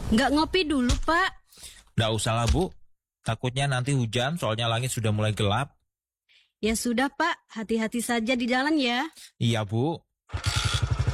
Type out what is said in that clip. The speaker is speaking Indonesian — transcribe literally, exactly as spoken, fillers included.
Nggak ngopi dulu, Pak? Nggak usah lah, Bu. Takutnya nanti hujan, soalnya langit sudah mulai gelap. Ya sudah, Pak. Hati-hati saja di jalan ya. Iya, Bu.